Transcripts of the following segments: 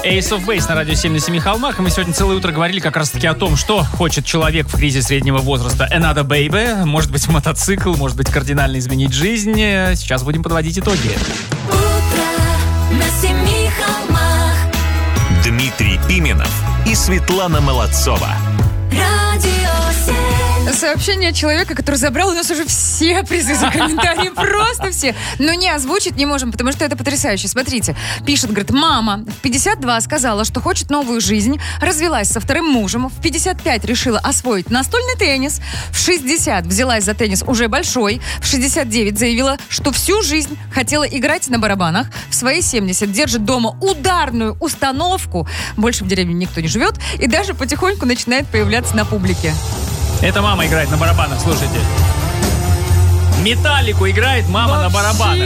Ace of Base на радио 7 на 7 холмах. И мы сегодня целое утро говорили как раз-таки о том, что хочет человек в кризис среднего возраста. Another baby, может быть мотоцикл, может быть кардинально изменить жизнь. Сейчас будем подводить итоги. Утро на 7 холмах. Дмитрий Пименов и Светлана Молодцова. Сообщение человека, который забрал у нас уже все призы за комментарии, просто все. Но не озвучить не можем, потому что это потрясающе. Смотрите, пишет, говорит, мама в 52 сказала, что хочет новую жизнь, развелась со вторым мужем, в 55 решила освоить настольный теннис, в 60 взялась за теннис уже большой, в 69 заявила, что всю жизнь хотела играть на барабанах, в свои 70 держит дома ударную установку, больше в деревне никто не живет, и даже потихоньку начинает появляться на публике. Это мама играет на барабанах, слушайте. Металлику играет мама на барабанах.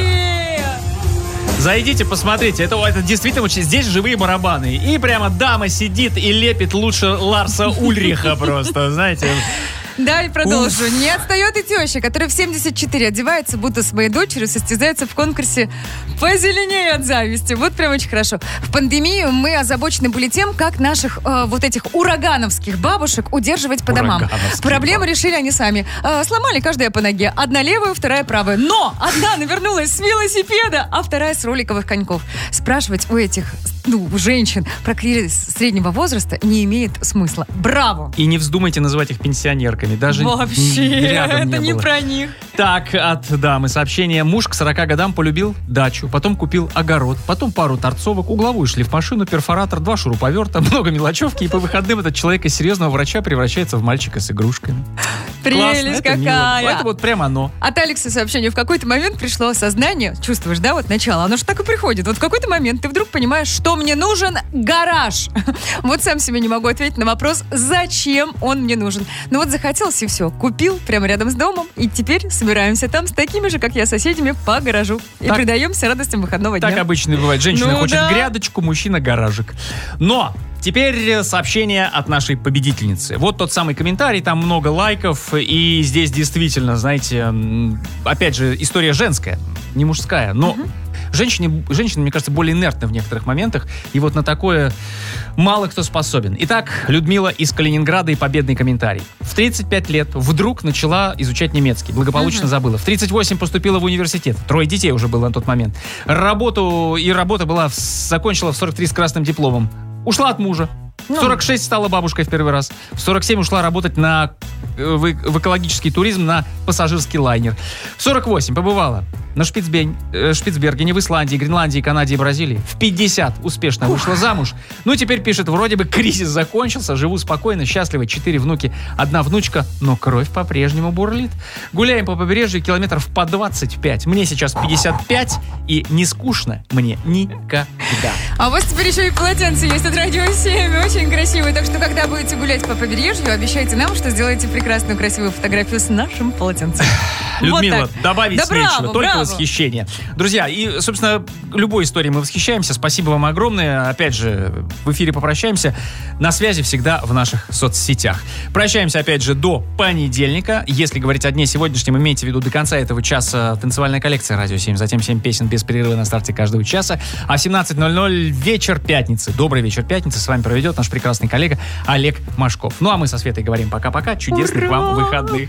Зайдите, посмотрите. Это действительно очень... Здесь живые барабаны. И прямо дама сидит и лепит лучше Ларса Ульриха просто, знаете... Да, и продолжу. Не отстает и теща, которая в 74 одевается, будто с моей дочерью состязается в конкурсе «Позеленее от зависти». Вот прям очень хорошо. В пандемию мы озабочены были тем, как наших вот этих урагановских бабушек удерживать по домам. Проблему решили они сами. Сломали каждая по ноге. Одна левая, вторая правая. Но одна навернулась с велосипеда, а вторая с роликовых коньков. Спрашивать у этих... женщин про кризис среднего возраста не имеет смысла. Браво! И не вздумайте называть их пенсионерками. Даже вообще, рядом это не было. про них. Так, от дамы сообщение. Муж к 40 годам полюбил дачу, потом купил огород, потом пару торцовок, угловую шлифмашину, перфоратор, 2 шуруповерта, много мелочевки, и по выходным этот человек из серьезного врача превращается в мальчика с игрушками. Прелесть какая! Мило. Это вот прямо оно. От Алекса сообщение. В какой-то момент пришло осознание, чувствуешь, да, вот начало, оно же так и приходит. Вот в какой-то момент ты вдруг понимаешь, что мне нужен гараж. Вот сам себе не могу ответить на вопрос, зачем он мне нужен. Ну вот захотелось и все. Купил прямо рядом с домом, и теперь собираемся там с такими же, как я, соседями по гаражу. И предаемся радостям выходного дня. Так обычно и бывает. Женщина хочет грядочку, мужчина гаражик. Но... Теперь сообщение от нашей победительницы. Вот тот самый комментарий, там много лайков, и здесь действительно, знаете, опять же, история женская, не мужская, но женщины, мне кажется, более инертны в некоторых моментах, и вот на такое мало кто способен. Итак, Людмила из Калининграда и победный комментарий. В 35 лет вдруг начала изучать немецкий, благополучно забыла. В 38 поступила в университет, 3 детей уже было на тот момент. Работа была, закончила в 43 с красным дипломом. Ушла от мужа. В 46 стала бабушкой в первый раз. В 47 ушла работать в экологический туризм на пассажирский лайнер. В 48 побывала на Шпицбергене, в Исландии, Гренландии, Канаде и Бразилии. В 50 успешно вышла замуж. Ну, теперь пишет, вроде бы кризис закончился, живу спокойно, счастливо, 4 внуки, 1 внучка, но кровь по-прежнему бурлит. Гуляем по побережью километров по 25. Мне сейчас 55, и не скучно мне никогда. А у вас теперь еще и полотенце есть от Радио 7, очень красивые. Так что, когда будете гулять по побережью, обещайте нам, что сделаете прекрасную, красивую фотографию с нашим полотенцем. Людмила, вот добавить нечего, только браво. восхищение. Друзья, и, собственно, любой историей мы восхищаемся. Спасибо вам огромное. Опять же, в эфире попрощаемся. На связи всегда в наших соцсетях. Прощаемся, опять же, до понедельника. Если говорить о дне сегодняшнем, имейте в виду до конца этого часа танцевальная коллекция «Радио 7». Затем 7 песен без перерыва на старте каждого часа. А в 17:00 вечер пятницы. Добрый вечер пятницы. С вами проведет наш прекрасный коллега Олег Машков. Ну, а мы со Светой говорим пока-пока. Чудесных вам выходных.